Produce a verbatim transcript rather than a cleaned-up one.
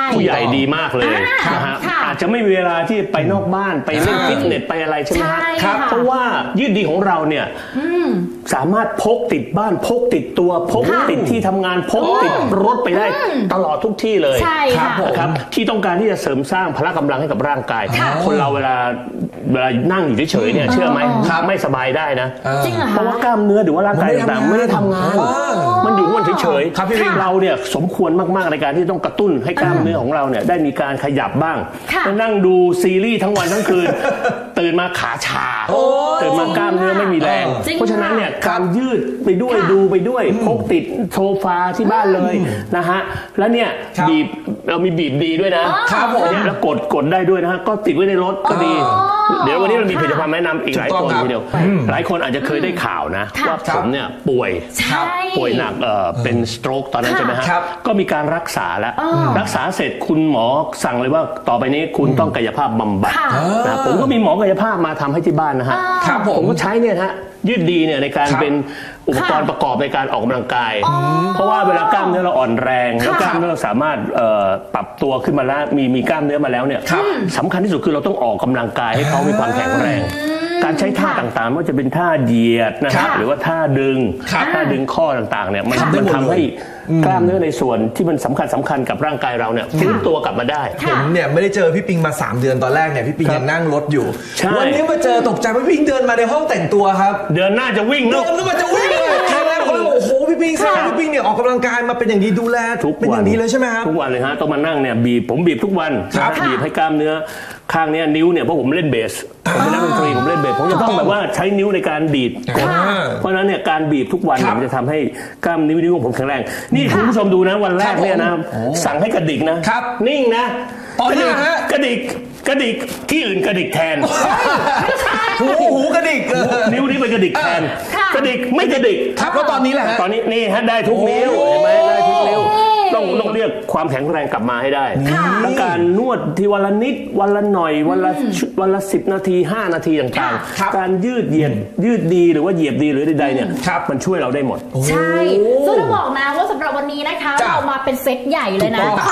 ผู้ใหญ่ดีมากเลยนะฮะอาจจะไม่มีเวลาที่ไปนอกบ้านไปเล่นฟิตเนสไปอะไรใช่ไหมครับเพราะว่ายืดดีของเราเนี่ยสามารถพกติดบ้านพกติดตัวพกติดที่ทำงานพกติดรถไปได้ตลอดทุกที่เลยครับที่ต้องการที่จะเสริมสร้างพละกำลังให้กับร่างกายคนเราเวลาเวลานั่งอยู่เฉยๆเนี่ยเชื่อไหมไม่สบายได้นะเพราะว่ากล้ามเนื้อหรือว่าร่างกายต่างๆไม่ได้ทำงานมันอยู่มันเฉยๆเราเนี่ยสมควรมากๆในการที่ต้องกระตุ้นให้กล้ามเนื้อของเราเนี่ยได้มีการขยับบ้างไปนั่งดูซีรีส์ทั้งวันทั้งคืนตื่นมาขาชาตื่นมากล้ามเนื้อไม่มีแรงเพราะฉะนั้นเนี่ยการยืดไปด้วยดูไปด้วยพกติดโซฟาที่บ้านเลยนะฮะแล้วเนี่ยบีบเรามีบีบดีด้วยนะครับผมแล้วกดกดได้ด้วยนะฮะก็ติดไว้ในรถก็ดีเดี๋ยววันนี้เรามีผลิตภัณฑ์แนะนำอีกหลายตัวทีเดียวหลายคนอาจจะเคยได้ข่าวนะว่าผมเนี่ยป่วยป่วยหนักเป็นสโตรกตอนนั้นใช่ไหมฮะก็มีการรักษาแล้วรักษาเสร็จคุณหมอสั่งเลยว่าต่อไปนี้คุณต้องกายภาพบำบัดนะผมก็มีหมอกายภาพมาทำให้ที่บ้านนะฮะผมก็ใช้เนี่ยฮะยืดดีเนี่ยในการเป็นอุปกรณ์ประกอบในการออกกำลังกายเพราะว่าเวลากล้ามเนื้อเราอ่อนแรงแล้วกล้ามเนื้อเราสามารถปรับตัวขึ้นมาแล้วมีมีกล้ามเนื้อมาแล้วเนี่ยสำคัญที่สุดคือเราต้องออกกำลังกายให้เขามีความแข็งแรงการใช้ท่าต่างๆว่าจะเป็นท่าเหยียดนะฮะหรือว่าท่าดึงท่าดึงข้อต่างๆเนี่ยมันมันทำให้กล้ามเนื้อในส่วนที่มันสำคัญสำคัญกับร่างกายเราเนี่ยฟื้นตัวกลับมาได้ผมเนี่ยไม่ได้เจอพี่ปิงมาสามเดือนตอนแรกเนี่ยพี่ปิงยังนั่งรถอยู่วันนี้มาเจอตกใจว่าพี่ปิงเดินมาในห้องแต่งตัวครับเดินหน้าจะวิ่งเดินแล้วมันจะวิ่งเลยครั้งแรกเขาเลยโอ้โหพี่ปิงแสดงพี่ปิงเนี่ยออกกำลังกายมาเป็นอย่างดีดูแลเป็นอย่างดีเลยใช่ไหมครับทุกวันเลยฮะต้องมานั่งเนี่ยบีบผมบีบทุกวันบีบให้กล้ามเนื้อข้างนี้นิ้วเนี่ยเพราะผมเล่นเบสผมเป็นนักดนตรีผมเล่นเบสผมจะต้องแบบว่าใช้นิ้วในการดีดเพราะนั้นเนี่ยการบีบทุกวันมันจะทำให้กล้ามนิ้วนิ้วของผมแข็งแรงนี่คุณผู้ชมดูนะวันแรกเนี่ยนะสั่งให้กระดิกนะนิ่งนะกระดิกกระดิกกระดิกที่อื่นกระดิกแทนหูหูกระดิกนิ้วนี้ไปกระดิกแทนกระดิกไม่กระดิกครับแล้วตอนนี้แหละตอนนี้นี่ฮะได้ทุกนิ้วเห็นไหมได้ทุกนิ้วต้องต้องเรียกความแข็งแรงกลับมาให้ได้ทั้งการนวดที่วันละนิดวันละหน่อยวันละวันละสิบนาทีห้านาทีต่างๆการยืดเหยียดยืดดีหรือว่าเหยียบดีหรือใดๆเนี่ยมันช่วยเราได้หมดใช่ซึ่งต้องบอกนะว่าสำหรับวันนี้นะคะเรามาเป็นเซตใหญ่เลยนะ